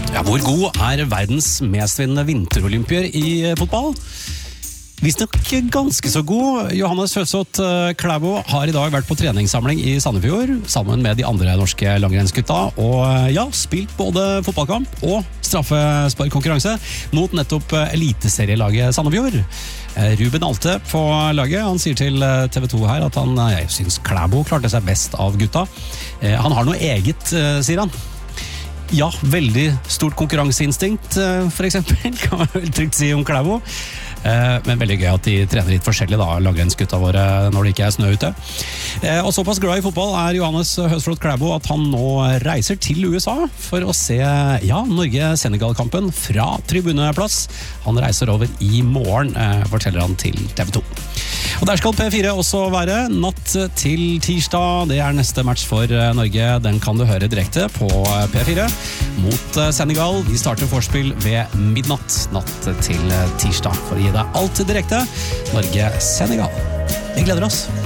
Ja, hvor god verdens mestvinnende vinterolympier I fotball? Visst nok ganske så god. Johannes Høsåt Klæbo har I dag vært på treningssamling I Sandefjord, sammen med de andre norske langrennsgutta, og ja, spilt både fotballkamp og straffesparkkonkurranse mot nettopp eliteserielaget Sandefjord. Ruben Alte på laget, han sier til TV 2 her at jeg synes Klæbo klarte seg best av gutta. Han har noe eget, sier han. Ja, veldig stort konkurranseinstinkt, for eksempel, kan man vel trygt si om Klæbo. Men veldig gøy at de trener litt forskjellig da, langrennsgutta våre når det ikke snø ute. Og såpass glad I fotball Johannes Høsåt Klæbo at han nå reiser til USA for å se Norge-Senegal-kampen fra tribuneplass. Han reiser over I morgen, forteller han til TV 2. Og der skal P4 også være natt til tirsdag. Det neste match for Norge. Den kan du høre direkte på P4 mot Senegal. Vi starter forspill ved midnatt natt til tirsdag for å gi deg alt direkte. Norge-Senegal. Vi gleder oss.